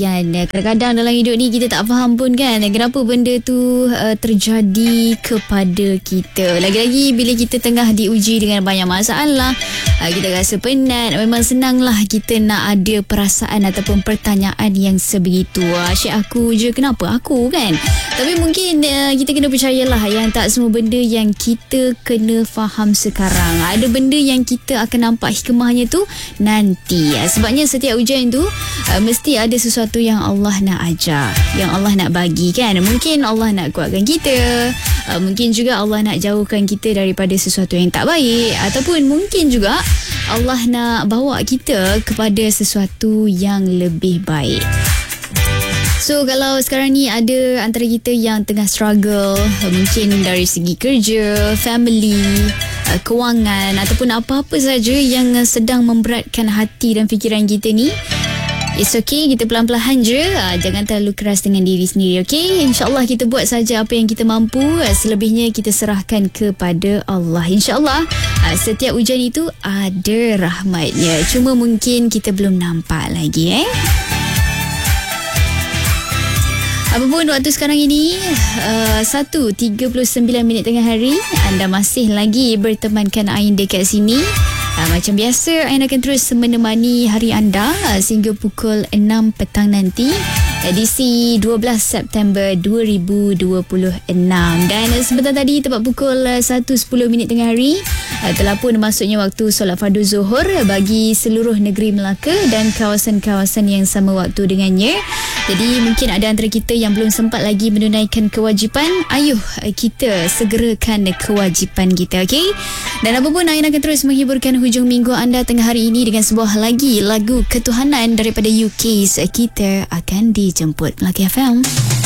Kadang-kadang dalam hidup ni kita tak faham pun kan kenapa benda tu terjadi kepada kita. Lagi-lagi bila kita tengah diuji dengan banyak masalah, kita rasa penat, memang senanglah kita nak ada perasaan ataupun pertanyaan yang sebegitu. Asyik aku je, kenapa aku kan? Tapi mungkin kita kena percayalah yang tak semua benda yang kita kena faham sekarang. Ada benda yang kita akan nampak hikmahnya tu nanti. Sebabnya setiap ujian tu mesti ada sesuatu yang Allah nak ajar, yang Allah nak bagi kan. Mungkin Allah nak kuatkan kita, mungkin juga Allah nak jauhkan kita daripada sesuatu yang tak baik, ataupun mungkin juga Allah nak bawa kita kepada sesuatu yang lebih baik. So kalau sekarang ni ada antara kita yang tengah struggle, mungkin dari segi kerja, family, kewangan ataupun apa-apa saja yang sedang memberatkan hati dan fikiran kita ni, it's okay, kita pelan-pelan je. Jangan terlalu keras dengan diri sendiri, okay? InsyaAllah kita buat saja apa yang kita mampu. Selebihnya kita serahkan kepada Allah. InsyaAllah setiap ujian itu ada rahmatnya. Cuma mungkin kita belum nampak lagi Apapun waktu sekarang ini 1:39 tengah hari. Anda masih lagi bertemankan Ain dekat sini. Macam biasa, Ain akan terus menemani hari anda sehingga pukul 6 petang nanti. Edisi 12 September 2026. Dan sebentar tadi tepat pukul 1:10 tengah hari telah pun masuknya waktu solat fardu Zuhur bagi seluruh negeri Melaka dan kawasan-kawasan yang sama waktu dengannya. Jadi mungkin ada antara kita yang belum sempat lagi menunaikan kewajipan. Ayuh kita segerakan kewajipan kita, okey? Dan apapun, Ain akan terus menghiburkan hujung minggu anda tengah hari ini dengan sebuah lagi lagu ketuhanan daripada UK. Kita akan dijemput Melaka FM.